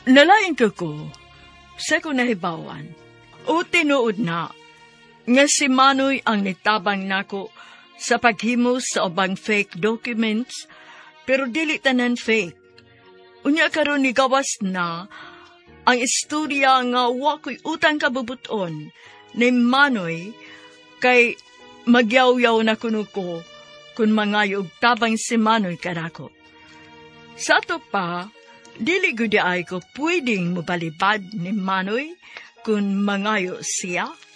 Nalain ko, sa ko nahibawan, o tinuod na, nga si Manoy ang nitabang nako sa paghimo sa ubang fake documents, pero dili tanan fake. Unya karon ni gawas na, ang istorya nga wakoy utang kabubuton ni Manoy, kay magyaw-yaw na kuno ko, kung mangayog tabang si Manoy karako. Sa to pa, dili gudi ay ko pwedeng mobalibad ni Manoy kung mangayo siya.